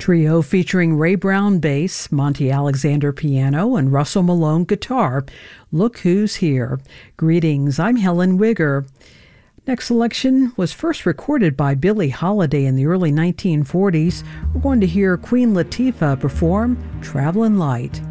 Trio featuring Ray Brown bass, Monty Alexander piano, and Russell Malone guitar. Look Who's Here. Greetings, I'm Helen Wigger. Next selection was first recorded by Billie Holiday in the early 1940s. We're going to hear Queen Latifah perform Travelin' Light.